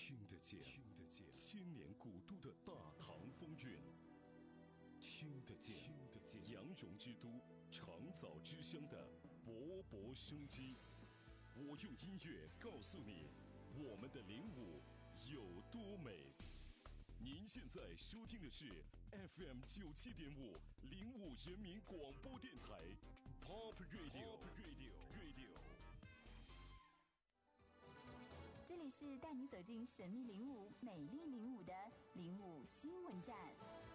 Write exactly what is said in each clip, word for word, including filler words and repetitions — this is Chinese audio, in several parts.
听得见，听得见千年古都的大唐风韵，听得见，听得见羊绒之都长枣之乡的勃勃生机。我用音乐告诉你，我们的灵武有多美。您现在收听的是 F M 九七点五灵武人民广播电台 Pop Radio Radio Radio。 这里是带你走进神秘灵武、美丽灵武的灵武新闻站。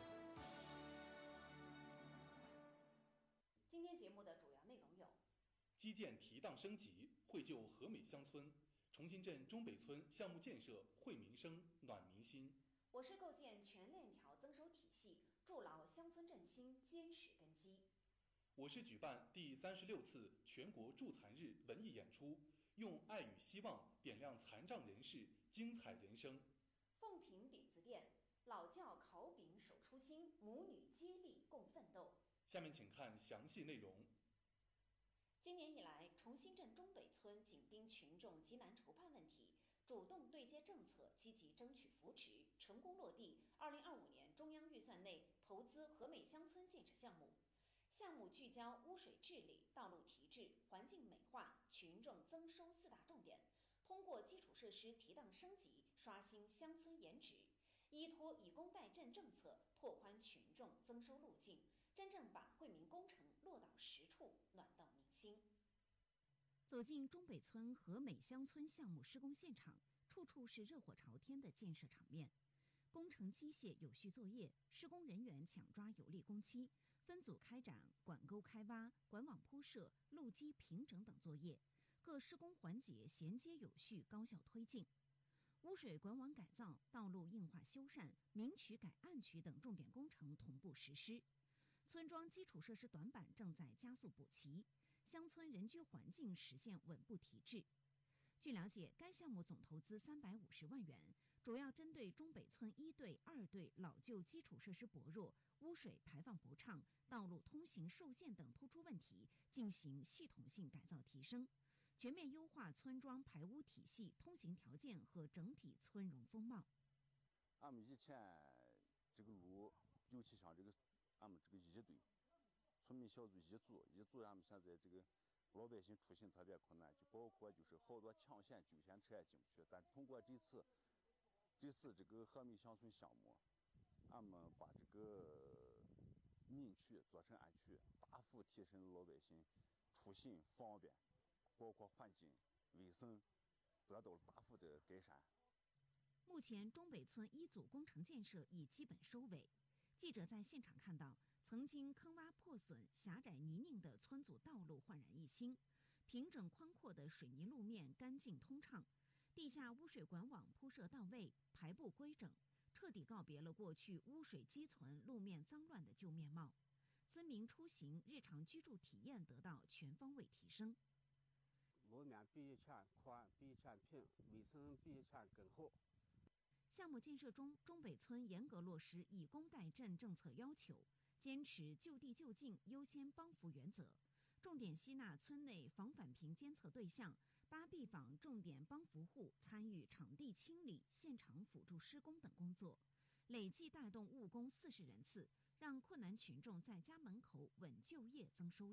今天节目的主要内容有： 基建提档升级，惠就和美乡村；重新镇中北村项目建设惠民生、暖民心。 我市构建全链条增收体系，筑牢乡村振兴坚实根基。 我市举办第三十六次全国助残日文艺演出，用爱与希望点亮残障人士精彩人生。 凤平饼子店，老窖烤饼守初心，母女接力共奋斗。 下面请看详细内容。 今年以来，重新镇中北村紧盯群众急难愁盼问题，主动对接政策，积极争取扶持，成功落地二零二五年中央预算内投资和美乡村建设项目。项目聚焦污水治理、道路提质、环境美化、群众增收四大重点，通过基础设施提档升级，刷新乡村颜值，依托以工代赈政策，拓宽群众增收路径，真正把惠民工程落到实处，暖到民心。 走进中北村和美乡村项目施工现场，处处是热火朝天的建设场面。工程机械有序作业，施工人员抢抓有利工期，分组开展管沟开挖、管网铺设、路基平整等作业，各施工环节衔接有序，高效推进。污水管网改造、道路硬化修缮、明渠改暗渠等重点工程同步实施。村庄基础设施短板正在加速补齐，乡村人居环境实现稳步提质。据了解，该项目总投资三百五十万元，主要针对中北村一队、二队老旧基础设施薄弱、污水排放不畅、道路通行受限等突出问题进行系统性改造提升，全面优化村庄排污体系、通行条件和整体村容风貌。 俺们以前这个路，尤其像这个俺们这个一队，村民小组一组一组，俺们现在这个老百姓出行特别困难，就包括就是好多抢险救险车也进不去。但通过这次这次这个和美乡村项目，俺们把这个民区做成安区，大幅提升老百姓出行方便，包括环境卫生得到了大幅的改善。 目前中北村一组工程建设已基本收尾。记者在现场看到，曾经坑洼破损、狭窄泥泞的村组道路焕然一新，平整宽阔的水泥路面干净通畅，地下污水管网铺设到位，排布规整，彻底告别了过去污水积存、路面脏乱的旧面貌。村民出行、日常居住体验得到全方位提升。 路面比以前宽，比以前平，卫生比以前更好。 项目建设中，中北村严格落实以工代赈政策要求，坚持就地就近、优先帮扶原则，重点吸纳村内防返贫监测对象、八 B 坊重点帮扶户参与场地清理、现场辅助施工等工作，累计带动务工四十人次，让困难群众在家门口稳就业增收。